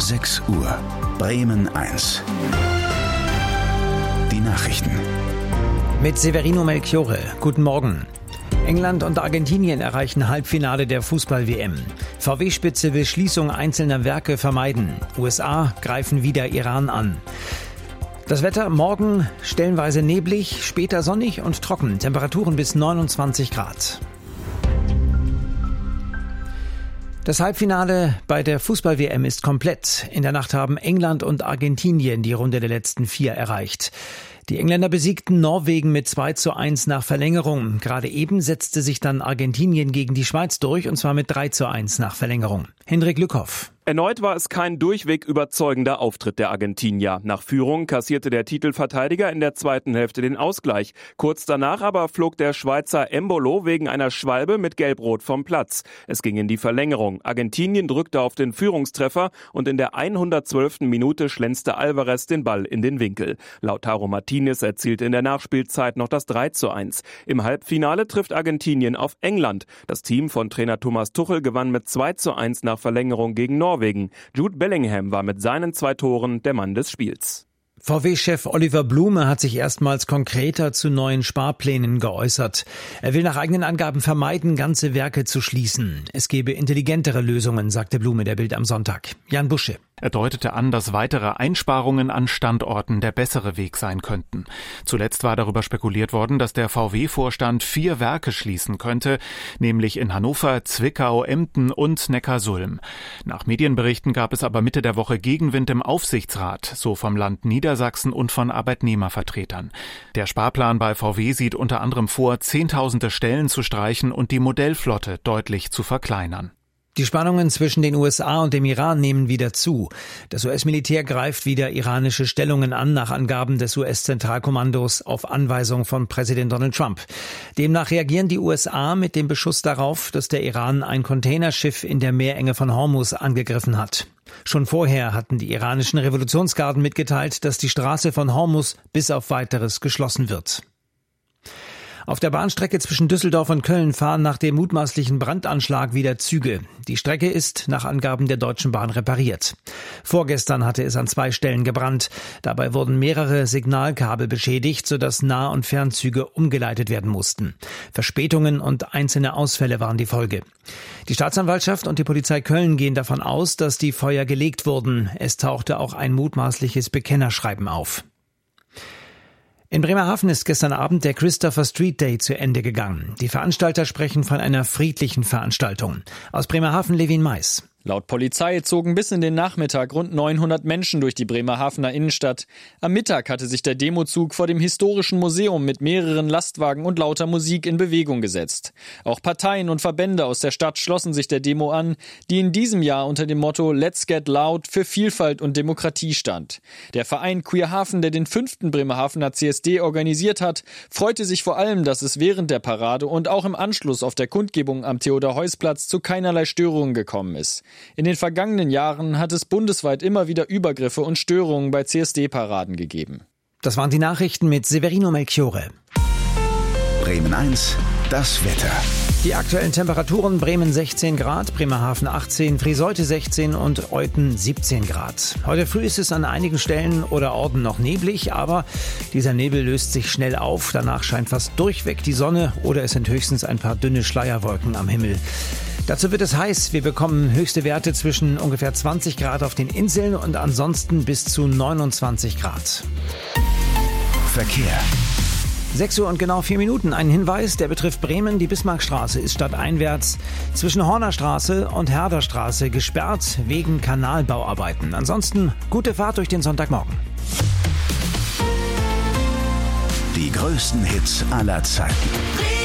6 Uhr. Bremen 1. Die Nachrichten. Mit Severino Melchiorre. Guten Morgen. England und Argentinien erreichen Halbfinale der Fußball-WM. VW-Spitze will Schließung einzelner Werke vermeiden. USA greifen wieder Iran an. Das Wetter morgen stellenweise neblig, später sonnig und trocken. Temperaturen bis 29 Grad. Das Halbfinale bei der Fußball-WM ist komplett. In der Nacht haben England und Argentinien die Runde der letzten 4 erreicht. Die Engländer besiegten Norwegen mit 2:1 nach Verlängerung. Gerade eben setzte sich dann Argentinien gegen die Schweiz durch, und zwar mit 3:1 nach Verlängerung. Hendrik Lückhoff. Erneut war es kein durchweg überzeugender Auftritt der Argentinier. Nach Führung kassierte der Titelverteidiger in der zweiten Hälfte den Ausgleich. Kurz danach aber flog der Schweizer Embolo wegen einer Schwalbe mit Gelb-Rot vom Platz. Es ging in die Verlängerung. Argentinien drückte auf den Führungstreffer und in der 112. Minute schlänzte Alvarez den Ball in den Winkel. Lautaro Martinez erzielte in der Nachspielzeit noch das 3:1. Im Halbfinale trifft Argentinien auf England. Das Team von Trainer Thomas Tuchel gewann mit 2:1 nach Verlängerung gegen Norwegen. Jude Bellingham war mit seinen 2 Toren der Mann des Spiels. VW-Chef Oliver Blume hat sich erstmals konkreter zu neuen Sparplänen geäußert. Er will nach eigenen Angaben vermeiden, ganze Werke zu schließen. Es gebe intelligentere Lösungen, sagte Blume der Bild am Sonntag. Jan Busche. Er deutete an, dass weitere Einsparungen an Standorten der bessere Weg sein könnten. Zuletzt war darüber spekuliert worden, dass der VW-Vorstand 4 Werke schließen könnte, nämlich in Hannover, Zwickau, Emden und Neckarsulm. Nach Medienberichten gab es aber Mitte der Woche Gegenwind im Aufsichtsrat, so vom Land Niedersachsen und von Arbeitnehmervertretern. Der Sparplan bei VW sieht unter anderem vor, Zehntausende Stellen zu streichen und die Modellflotte deutlich zu verkleinern. Die Spannungen zwischen den USA und dem Iran nehmen wieder zu. Das US-Militär greift wieder iranische Stellungen an, nach Angaben des US-Zentralkommandos auf Anweisung von Präsident Donald Trump. Demnach reagieren die USA mit dem Beschuss darauf, dass der Iran ein Containerschiff in der Meerenge von Hormuz angegriffen hat. Schon vorher hatten die iranischen Revolutionsgarden mitgeteilt, dass die Straße von Hormuz bis auf Weiteres geschlossen wird. Auf der Bahnstrecke zwischen Düsseldorf und Köln fahren nach dem mutmaßlichen Brandanschlag wieder Züge. Die Strecke ist nach Angaben der Deutschen Bahn repariert. Vorgestern hatte es an 2 Stellen gebrannt. Dabei wurden mehrere Signalkabel beschädigt, sodass Nah- und Fernzüge umgeleitet werden mussten. Verspätungen und einzelne Ausfälle waren die Folge. Die Staatsanwaltschaft und die Polizei Köln gehen davon aus, dass die Feuer gelegt wurden. Es tauchte auch ein mutmaßliches Bekennerschreiben auf. In Bremerhaven ist gestern Abend der Christopher Street Day zu Ende gegangen. Die Veranstalter sprechen von einer friedlichen Veranstaltung. Aus Bremerhaven Levin Mais. Laut Polizei zogen bis in den Nachmittag rund 900 Menschen durch die Bremerhavener Innenstadt. Am Mittag hatte sich der Demozug vor dem historischen Museum mit mehreren Lastwagen und lauter Musik in Bewegung gesetzt. Auch Parteien und Verbände aus der Stadt schlossen sich der Demo an, die in diesem Jahr unter dem Motto Let's Get Loud für Vielfalt und Demokratie stand. Der Verein Queerhaven, der den 5. Bremerhavener CSD organisiert hat, freute sich vor allem, dass es während der Parade und auch im Anschluss auf der Kundgebung am Theodor-Heuss-Platz zu keinerlei Störungen gekommen ist. In den vergangenen Jahren hat es bundesweit immer wieder Übergriffe und Störungen bei CSD-Paraden gegeben. Das waren die Nachrichten mit Severino Melchiorre. Bremen 1, das Wetter. Die aktuellen Temperaturen: Bremen 16 Grad, Bremerhaven 18, Friseute 16 und Euthen 17 Grad. Heute früh ist es an einigen Stellen oder Orten noch neblig, aber dieser Nebel löst sich schnell auf. Danach scheint fast durchweg die Sonne oder es sind höchstens ein paar dünne Schleierwolken am Himmel. Dazu wird es heiß. Wir bekommen höchste Werte zwischen ungefähr 20 Grad auf den Inseln und ansonsten bis zu 29 Grad. Verkehr. 6 Uhr und genau 4 Minuten. Ein Hinweis, der betrifft Bremen. Die Bismarckstraße ist stadteinwärts zwischen Hornerstraße und Herderstraße gesperrt wegen Kanalbauarbeiten. Ansonsten gute Fahrt durch den Sonntagmorgen. Die größten Hits aller Zeiten.